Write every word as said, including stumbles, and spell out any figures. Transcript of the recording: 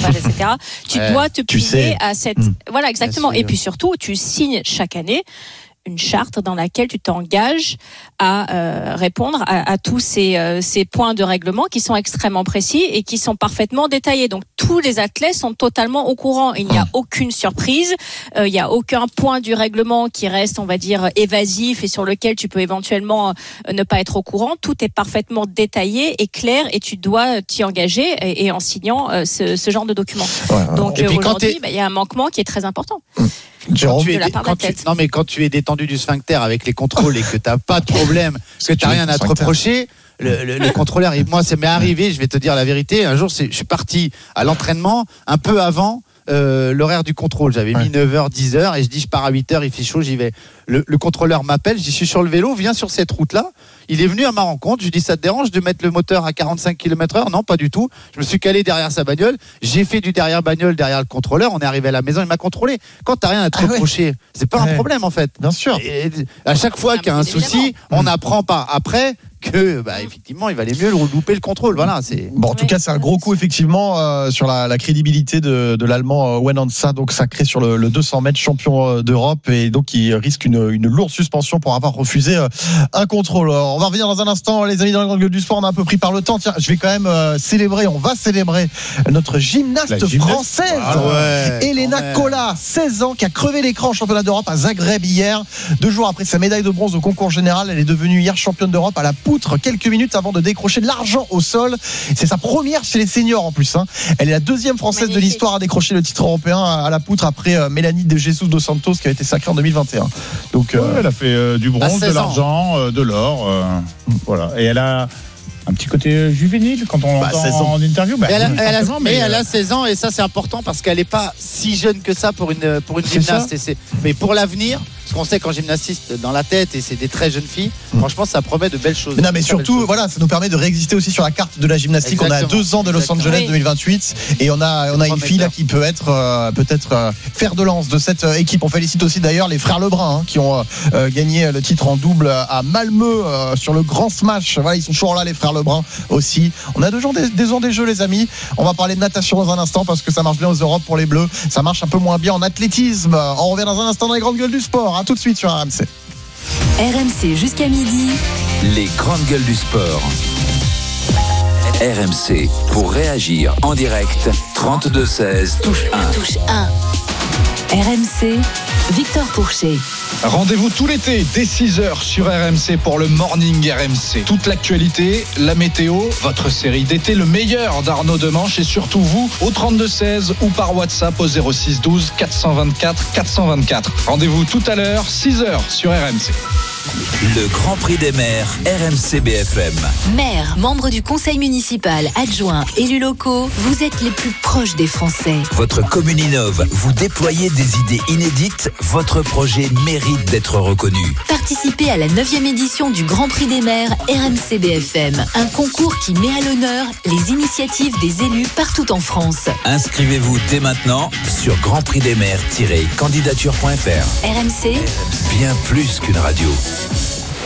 chauffage, et cetera. Tu ouais, dois te plier à cette, Mmh. voilà, exactement. Et puis surtout, tu signes chaque année une charte dans laquelle tu t'engages à euh, répondre à, à tous ces, euh, ces points de règlement qui sont extrêmement précis et qui sont parfaitement détaillés. Donc tous les athlètes sont totalement au courant. Il n'y a aucune surprise, euh, il n'y a aucun point du règlement qui reste, on va dire, évasif et sur lequel tu peux éventuellement euh, ne pas être au courant. Tout est parfaitement détaillé et clair et tu dois t'y engager et, et en signant euh, ce, ce genre de document. Ouais, Donc euh, aujourd'hui, bah, il y a un manquement qui est très important. Mmh. Quand tu, es, de quand tu, non mais quand tu es détendu du sphincter avec les contrôles et que t'as pas de problème, que t'as rien à te reprocher, le, le, le contrôleur, et moi ça m'est arrivé, je vais te dire la vérité, un jour c'est, je suis parti à l'entraînement un peu avant euh, l'horaire du contrôle, j'avais mis neuf heures, dix heures et je dis je pars à huit heures, il fait chaud, j'y vais. Le, le contrôleur m'appelle, j'y suis sur le vélo, viens sur cette route là. Il est venu à ma rencontre, je lui dis ça te dérange de mettre le moteur à quarante-cinq kilomètres heure? Non, pas du tout. Je me suis calé derrière sa bagnole, j'ai fait du derrière bagnole derrière le contrôleur, on est arrivé à la maison, il m'a contrôlé. Quand t'as rien à te ah reprocher, ouais. c'est pas ouais. un problème en fait. Bien sûr. Et à chaque fois ah, qu'il y a un souci, on mmh. apprend pas après que bah, effectivement il valait mieux louper le contrôle. Voilà, c'est... Bon, en tout cas c'est un gros coup effectivement euh, sur la, la crédibilité de, de l'allemand euh, Wen Hansa, donc sacré sur le, le deux cents mètres champion euh, d'Europe et donc il risque une, une lourde suspension pour avoir refusé euh, un contrôle. Alors, on va revenir dans un instant les amis dans la grande gueule du sport, on a un peu pris par le temps. Tiens, je vais quand même euh, célébrer, on va célébrer notre gymnaste, gymnaste française ah ouais, Elena Kola, seize ans, qui a crevé l'écran au championnat d'Europe à Zagreb hier. Deux jours après sa médaille de bronze au concours général, elle est devenue hier championne d'Europe à la poutre quelques minutes avant de décrocher de l'argent au sol. C'est sa première chez les seniors en plus. Hein. Elle est la deuxième française Magnifique. de l'histoire à décrocher le titre européen à la poutre après euh, Mélanie de Jesus dos Santos qui a été sacrée en deux mille vingt et un. Donc, euh, ouais, elle a fait euh, du bronze, de l'argent, euh, de l'or. Euh, voilà. Et elle a un petit côté juvénile quand on bah, l'entend en interview. Bah, elle, a, elle, a, mais elle a seize ans et ça c'est important parce qu'elle n'est pas si jeune que ça pour une, pour une gymnaste. Et c'est, mais pour l'avenir, parce qu'on sait qu'en gymnastiste dans la tête et c'est des très jeunes filles, mmh. franchement ça promet de belles choses. Mais non mais surtout voilà, ça nous permet de réexister aussi sur la carte de la gymnastique. Exactement. On a deux ans de Los Exactement. Angeles oui. deux mille vingt-huit et on a, on a une fille là qui peut être euh, peut-être euh, fer de lance de cette euh, équipe. On félicite aussi d'ailleurs les frères Lebrun hein, qui ont euh, gagné le titre en double à Malmö euh, sur le grand smash. Voilà, ils sont toujours là les frères Lebrun aussi. On a deux jours des, des ans des jeux les amis. On va parler de natation dans un instant parce que ça marche bien aux Europes pour les Bleus. Ça marche un peu moins bien en athlétisme. On revient dans un instant dans les grandes gueules du sport. À tout de suite sur R M C. R M C jusqu'à midi. Les grandes gueules du sport. R M C pour réagir en direct. trente-deux seize touche un. Touche un. R M C, Victor Pourchet. Rendez-vous tout l'été dès six heures sur R M C pour le Morning R M C. Toute l'actualité, la météo, votre série d'été, le meilleur d'Arnaud Demanche et surtout vous au trente-deux seize ou par WhatsApp au zéro six douze quatre cent vingt-quatre quatre cent vingt-quatre. Rendez-vous tout à l'heure, six heures sur R M C. Le Grand Prix des maires R M C B F M. Maires, membres du conseil municipal, adjoints, élus locaux, vous êtes les plus proches des Français. Votre commune innove, vous déployez des idées inédites, votre projet mérite d'être reconnu. Participez à la neuvième édition du Grand Prix des maires R M C B F M, un concours qui met à l'honneur les initiatives des élus partout en France. Inscrivez-vous dès maintenant sur grand prix des maires tiret candidature point f r. R M C, bien plus qu'une radio.